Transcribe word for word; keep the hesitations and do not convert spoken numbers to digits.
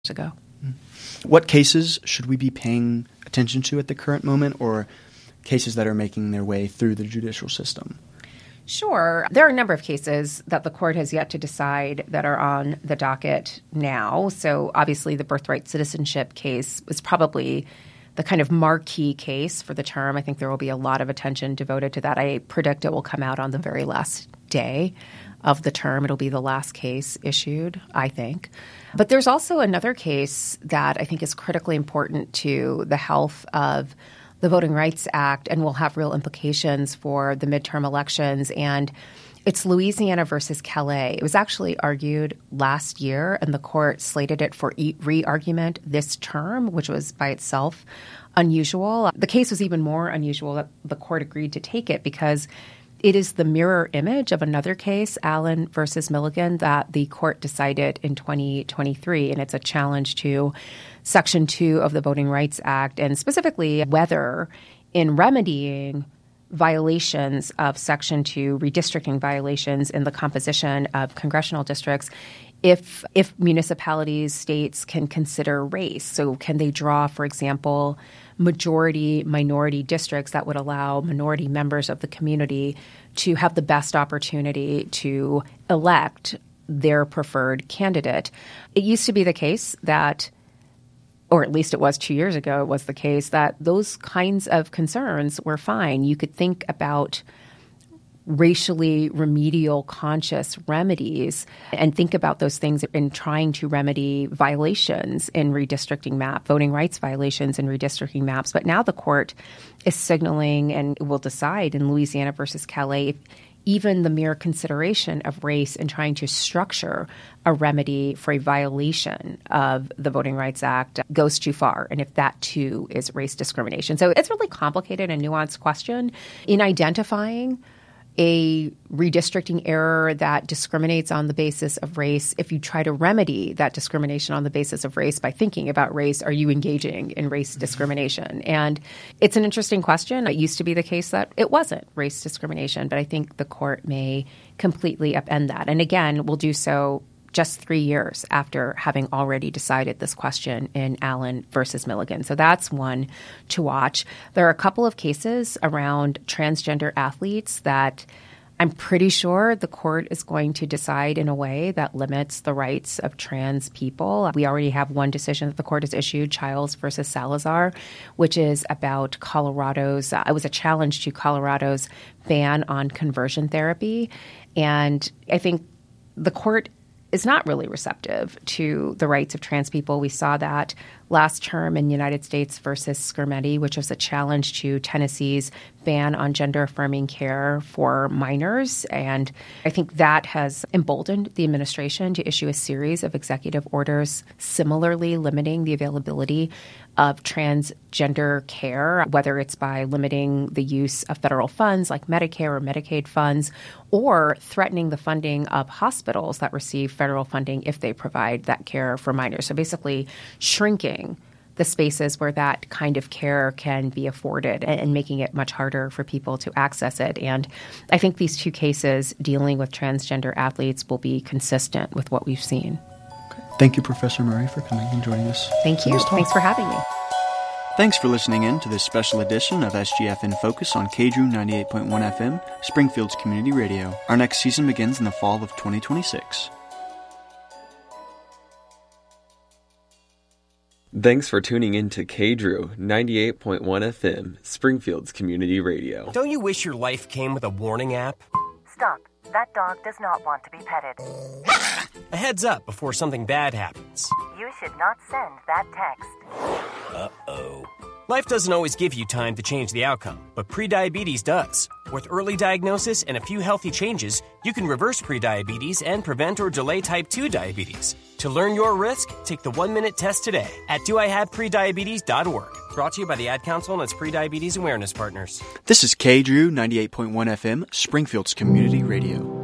ago. What cases should we be paying attention to at the current moment, or cases that are making their way through the judicial system? Sure. There are a number of cases that the court has yet to decide that are on the docket now. So obviously the birthright citizenship case was probably the kind of marquee case for the term. I think there will be a lot of attention devoted to that. I predict it will come out on the very last day of the term. It'll be the last case issued, I think. But there's also another case that I think is critically important to the health of the Voting Rights Act and will have real implications for the midterm elections. And it's Louisiana versus Calais. It was actually argued last year, and the court slated it for re-argument this term, which was by itself unusual. The case was even more unusual that the court agreed to take it because it is the mirror image of another case, Allen versus Milligan, that the court decided in twenty twenty-three. And it's a challenge to Section two of the Voting Rights Act, and specifically whether in remedying violations of Section two, redistricting violations in the composition of congressional districts, if if municipalities, states can consider race. So can they draw, for example, majority minority districts that would allow minority members of the community to have the best opportunity to elect their preferred candidate? It used to be the case that, or at least it was two years ago, it was the case that those kinds of concerns were fine. You could think about racially remedial conscious remedies and think about those things in trying to remedy violations in redistricting map, voting rights violations in redistricting maps. But now the court is signaling and will decide in Louisiana versus Calais if even the mere consideration of race in trying to structure a remedy for a violation of the Voting Rights Act goes too far, and if that too is race discrimination. So it's a really complicated and nuanced question in identifying a redistricting error that discriminates on the basis of race. If you try to remedy that discrimination on the basis of race by thinking about race, are you engaging in race discrimination? And it's an interesting question. It used to be the case that it wasn't race discrimination, but I think the court may completely upend that. And again, will do so just three years after having already decided this question in Allen versus Milligan. So that's one to watch. There are a couple of cases around transgender athletes that I'm pretty sure the court is going to decide in a way that limits the rights of trans people. We already have one decision that the court has issued, Childs versus Salazar, which is about Colorado's, uh, it was a challenge to Colorado's ban on conversion therapy. And I think the court is not really receptive to the rights of trans people. We saw that last term in United States versus Skermeti, which was a challenge to Tennessee's ban on gender-affirming care for minors. And I think that has emboldened the administration to issue a series of executive orders similarly limiting the availability of transgender care, whether it's by limiting the use of federal funds like Medicare or Medicaid funds, or threatening the funding of hospitals that receive federal funding if they provide that care for minors. So basically shrinking the spaces where that kind of care can be afforded and, and making it much harder for people to access it. And I think these two cases dealing with transgender athletes will be consistent with what we've seen. Okay. Thank you, Professor Murray, for coming and joining us. Thank you. Thanks for having me. Thanks for listening in to this special edition of S G F in Focus on K D R U ninety-eight point one F M, Springfield's community radio. Our next season begins in the fall of twenty twenty-six. Thanks for tuning in to K D R U ninety-eight point one F M, Springfield's community radio. Don't you wish your life came with a warning app? Stop. That dog does not want to be petted. A heads up before something bad happens. You should not send that text. Uh-oh. Life doesn't always give you time to change the outcome, but prediabetes does. With early diagnosis and a few healthy changes, you can reverse prediabetes and prevent or delay type two diabetes. To learn your risk, take the one-minute test today at do I have prediabetes dot org. Brought to you by the Ad Council and its prediabetes awareness partners. This is K D R U ninety-eight point one F M, Springfield's community radio.